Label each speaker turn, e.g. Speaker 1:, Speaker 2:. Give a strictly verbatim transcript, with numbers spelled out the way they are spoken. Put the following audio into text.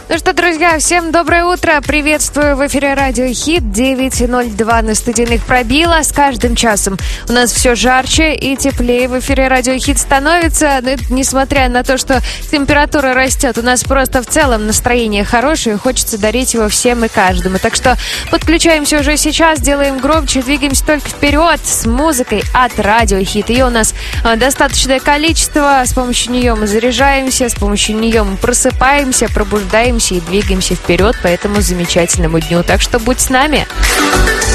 Speaker 1: Ну что, друзья, всем доброе утро. Приветствую в эфире Радио Хит. девять ноль два на студийных пробило. С каждым часом у нас все жарче и теплее в эфире Радио Хит становится. Несмотря на то, что температура растет, у нас просто в целом настроение хорошее. Хочется дарить его всем и каждому. Так что подключаемся уже сейчас, делаем громче, двигаемся только вперед с музыкой от Радио Хит. Ее у нас достаточное количество. С помощью нее мы заряжаемся, с помощью нее мы просыпаемся, пробуждаемся и двигаемся вперед по этому замечательному дню. Так что будь с нами.